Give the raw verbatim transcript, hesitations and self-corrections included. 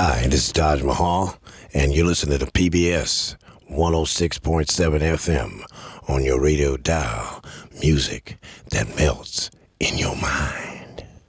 Hi, this is Taj Mahal, and you're listening to P B S one oh six point seven F M on your radio dial. Music that melts in your mind.